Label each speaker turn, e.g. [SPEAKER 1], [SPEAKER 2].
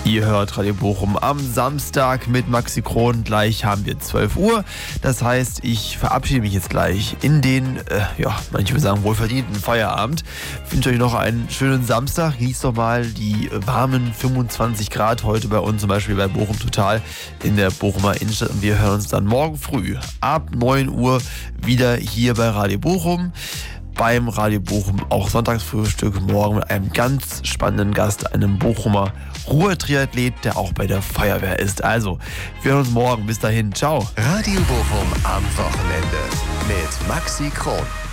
[SPEAKER 1] Ihr hört Radio Bochum am Samstag mit Maxi Kron. Gleich haben wir 12 Uhr. Das heißt, ich verabschiede mich jetzt gleich in den, manche würden sagen, wohlverdienten Feierabend. Ich wünsche euch noch einen schönen Samstag. Genießt doch mal die warmen 25 Grad heute bei uns, zum Beispiel bei Bochum Total in der Bochumer Innenstadt. Und wir hören uns dann morgen früh ab 9 Uhr wieder hier bei Radio Bochum. Beim Radio Bochum auch Sonntagsfrühstück morgen mit einem ganz spannenden Gast, einem Bochumer Ruhrtriathlet, der auch bei der Feuerwehr ist. Also, wir hören uns morgen. Bis dahin. Ciao.
[SPEAKER 2] Radio Bochum am Wochenende mit Maxi Kron.